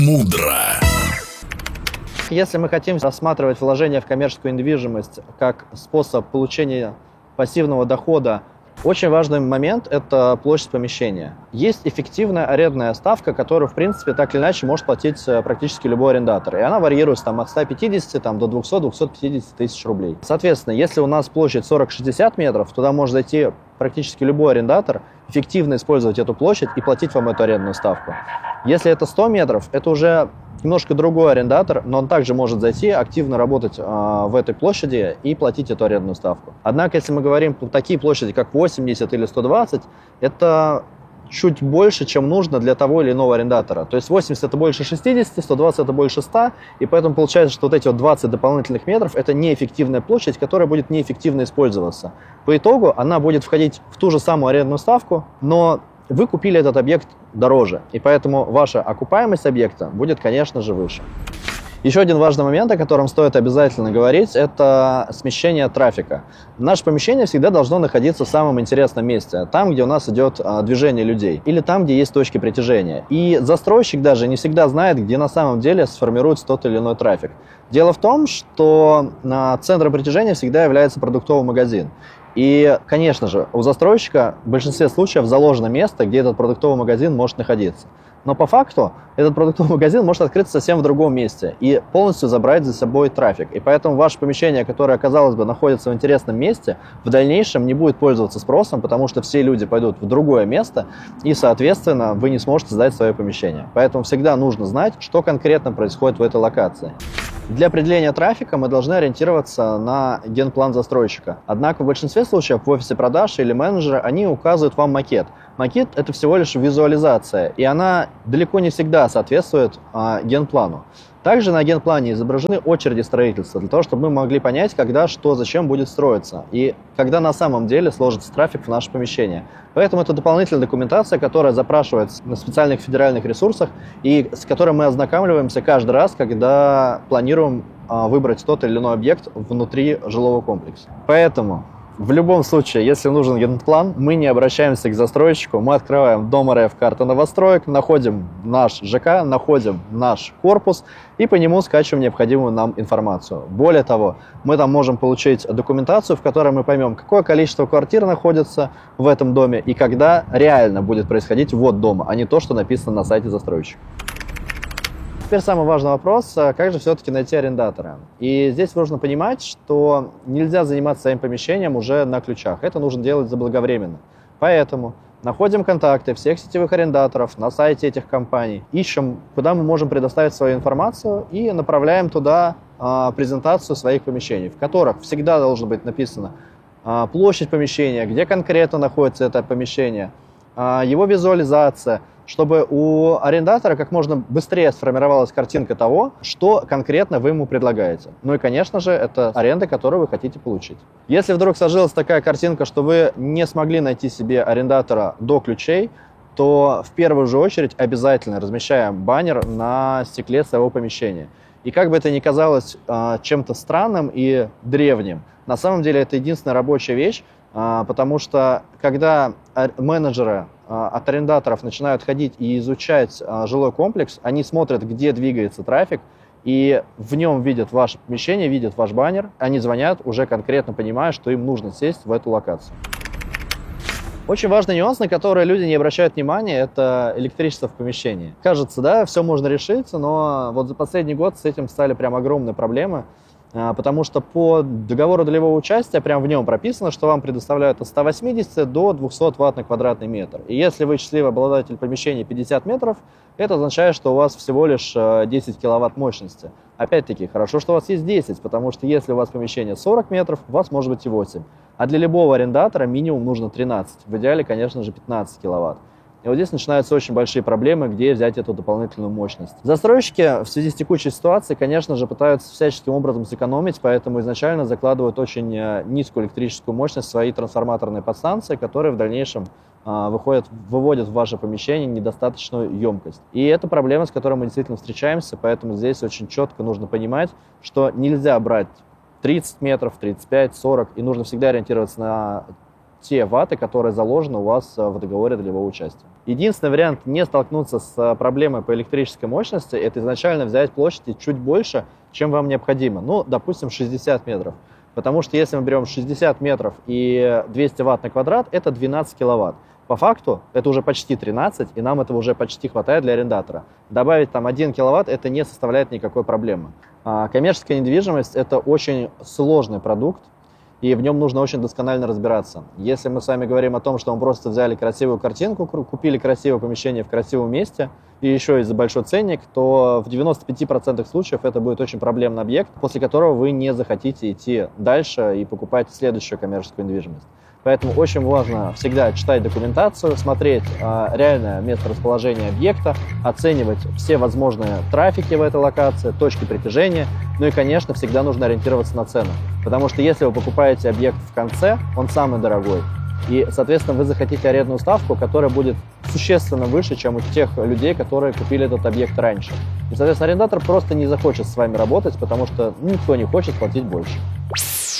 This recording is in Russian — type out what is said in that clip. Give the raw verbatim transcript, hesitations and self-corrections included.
Мудро. Если мы хотим рассматривать вложение в коммерческую недвижимость как способ получения пассивного дохода, очень важный момент – это площадь помещения. Есть эффективная арендная ставка, которую, в принципе, так или иначе может платить практически любой арендатор. И она варьируется там, от ста пятидесяти там, до двухсот — двухсот пятидесяти тысяч рублей. Соответственно, если у нас площадь сорок — шестьдесят метров, туда может зайти практически любой арендатор, эффективно использовать эту площадь и платить вам эту арендную ставку. Если это сто метров, это уже немножко другой арендатор, но он также может зайти, активно работать э, в этой площади и платить эту арендную ставку. Однако, если мы говорим про такие площади, как восемьдесят или сто двадцать, это чуть больше, чем нужно для того или иного арендатора. То есть восемьдесят это больше шестидесяти, сто двадцать это больше ста, и поэтому получается, что вот эти вот двадцать дополнительных метров это неэффективная площадь, которая будет неэффективно использоваться. По итогу она будет входить в ту же самую арендную ставку, но вы купили этот объект дороже, и поэтому ваша окупаемость объекта будет, конечно же, выше. Еще один важный момент, о котором стоит обязательно говорить, это смещение трафика. Наше помещение всегда должно находиться в самом интересном месте, там, где у нас идет движение людей, или там, где есть точки притяжения. И застройщик даже не всегда знает, где на самом деле сформируется тот или иной трафик. Дело в том, что центром притяжения всегда является продуктовый магазин. И, конечно же, у застройщика в большинстве случаев заложено место, где этот продуктовый магазин может находиться. Но по факту этот продуктовый магазин может открыться совсем в другом месте и полностью забрать за собой трафик. И поэтому ваше помещение, которое, казалось бы, находится в интересном месте, в дальнейшем не будет пользоваться спросом, потому что все люди пойдут в другое место, и, соответственно, вы не сможете сдать свое помещение. Поэтому всегда нужно знать, что конкретно происходит в этой локации. Для определения трафика мы должны ориентироваться на генплан застройщика. Однако в большинстве случаев в офисе продаж или менеджеры, они указывают вам макет. Макет – это всего лишь визуализация, и она далеко не всегда соответствует а, генплану. Также на генплане изображены очереди строительства, для того, чтобы мы могли понять, когда, что, зачем будет строиться, и когда на самом деле сложится трафик в наше помещение. Поэтому это дополнительная документация, которая запрашивается на специальных федеральных ресурсах, и с которой мы ознакомливаемся каждый раз, когда планируем а, выбрать тот или иной объект внутри жилого комплекса. Поэтому в любом случае, если нужен генплан, мы не обращаемся к застройщику, мы открываем Дом РФ, карта новостроек, находим наш ЖК, находим наш корпус и по нему скачиваем необходимую нам информацию. Более того, мы там можем получить документацию, в которой мы поймем, какое количество квартир находится в этом доме и когда реально будет происходить ввод дома, а не то, что написано на сайте застройщика. Теперь самый важный вопрос, как же все-таки найти арендатора. И здесь нужно понимать, что нельзя заниматься своим помещением уже на ключах. Это нужно делать заблаговременно. Поэтому находим контакты всех сетевых арендаторов на сайте этих компаний, ищем, куда мы можем предоставить свою информацию и направляем туда а, презентацию своих помещений, в которых всегда должно быть написано а, площадь помещения, где конкретно находится это помещение, а, его визуализация, чтобы у арендатора как можно быстрее сформировалась картинка того, что конкретно вы ему предлагаете. Ну и, конечно же, это аренда, которую вы хотите получить. Если вдруг сложилась такая картинка, что вы не смогли найти себе арендатора до ключей, то в первую же очередь обязательно размещаем баннер на стекле своего помещения. И как бы это ни казалось э, чем-то странным и древним, на самом деле это единственная рабочая вещь, э, потому что когда менеджеры от арендаторов начинают ходить и изучать а, жилой комплекс, они смотрят, где двигается трафик, и в нем видят ваше помещение, видят ваш баннер, они звонят, уже конкретно понимая, что им нужно сесть в эту локацию. Очень важный нюанс, на который люди не обращают внимания, это электричество в помещении. Кажется, да, все можно решить, но вот за последний год с этим стали прям огромные проблемы, потому что по договору долевого участия прямо в нем прописано, что вам предоставляют от ста восьмидесяти до двухсот ватт на квадратный метр. И если вы счастливый обладатель помещения пятьдесят метров, это означает, что у вас всего лишь десять киловатт мощности. Опять-таки, хорошо, что у вас есть десять, потому что если у вас помещение сорок метров, у вас может быть и восемь. А для любого арендатора минимум нужно тринадцать, в идеале, конечно же, пятнадцать киловатт. И вот здесь начинаются очень большие проблемы, где взять эту дополнительную мощность. Застройщики в связи с текущей ситуацией, конечно же, пытаются всяческим образом сэкономить, поэтому изначально закладывают очень низкую электрическую мощность в свои трансформаторные подстанции, которые в дальнейшем а, выходят, выводят в ваше помещение недостаточную емкость. И это проблема, с которой мы действительно встречаемся, поэтому здесь очень четко нужно понимать, что нельзя брать тридцать метров, тридцать пять, сорок, и нужно всегда ориентироваться на те ваты, которые заложены у вас в договоре долевого участия. Единственный вариант не столкнуться с проблемой по электрической мощности – это изначально взять площади чуть больше, чем вам необходимо. Ну, допустим, шестьдесят метров. Потому что если мы берем шестьдесят метров и двести ватт на квадрат, это двенадцать киловатт. По факту это уже почти тринадцать, и нам этого уже почти хватает для арендатора. Добавить там один киловатт это не составляет никакой проблемы. А коммерческая недвижимость – это очень сложный продукт, и в нем нужно очень досконально разбираться. Если мы с вами говорим о том, что мы просто взяли красивую картинку, купили красивое помещение в красивом месте, и еще и за большой ценник, то в девяноста пяти процентах случаев это будет очень проблемный объект, после которого вы не захотите идти дальше и покупать следующую коммерческую недвижимость. Поэтому очень важно всегда читать документацию, смотреть э, реальное место расположения объекта, оценивать все возможные трафики в этой локации, точки притяжения. Ну и, конечно, всегда нужно ориентироваться на цену. Потому что если вы покупаете объект в конце, он самый дорогой. И, соответственно, вы захотите арендную ставку, которая будет существенно выше, чем у тех людей, которые купили этот объект раньше. И, соответственно, арендатор просто не захочет с вами работать, потому что никто не хочет платить больше.